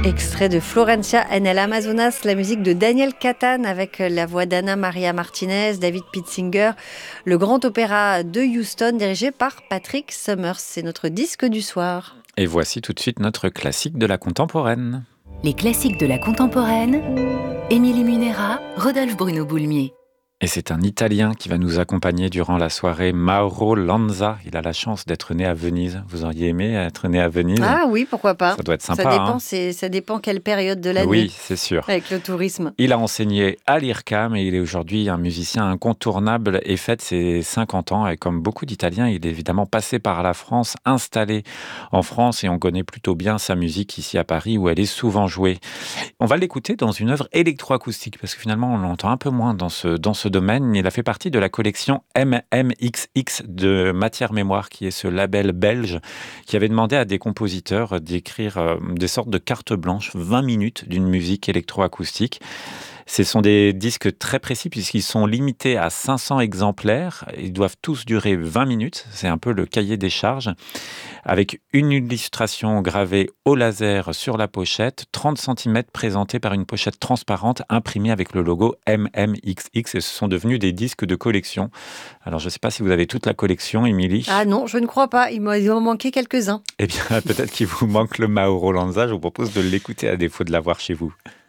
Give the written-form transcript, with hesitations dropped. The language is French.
Extrait de Florencia en el Amazonas, la musique de Daniel Catán avec la voix d'Anna Maria Martinez, David Pitzinger, le grand opéra de Houston dirigé par Patrick Summers. C'est notre disque du soir. Et voici tout de suite notre classique de la contemporaine. Les classiques de la contemporaine, Émilie Munera, Rodolphe Bruno Boulmier. Et c'est un Italien qui va nous accompagner durant la soirée, Mauro Lanza. Il a la chance d'être né à Venise. Vous auriez aimé être né à Venise? Ah oui, pourquoi pas. Ça doit être sympa. Ça dépend quelle période de l'année. Oui, c'est sûr. Avec le tourisme. Il a enseigné à l'IRCAM et il est aujourd'hui un musicien incontournable et fête ses 50 ans. Et comme beaucoup d'Italiens, il est évidemment passé par la France, installé en France, et on connaît plutôt bien sa musique ici à Paris où elle est souvent jouée. On va l'écouter dans une œuvre électroacoustique parce que finalement on l'entend un peu moins dans ce domaine. Il a fait partie de la collection MMXX de Matière Mémoire, qui est ce label belge qui avait demandé à des compositeurs d'écrire des sortes de cartes blanches, 20 minutes d'une musique électroacoustique. Ce sont des disques très précis puisqu'ils sont limités à 500 exemplaires. Ils doivent tous durer 20 minutes. C'est un peu le cahier des charges. Avec une illustration gravée au laser sur la pochette, 30 cm présentée par une pochette transparente imprimée avec le logo MMXX. Et ce sont devenus des disques de collection. Alors, je ne sais pas si vous avez toute la collection, Émilie. Ah non, je ne crois pas. Il m'en manquait quelques-uns. Eh bien, peut-être qu'il vous manque le Mauro Lanza. Je vous propose de l'écouter à défaut de l'avoir chez vous.